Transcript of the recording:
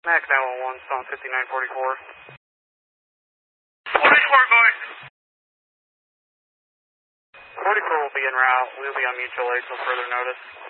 Mac 911, Stone 5944. 44 going. 44 will be en route. We'll be on mutual aid till further notice.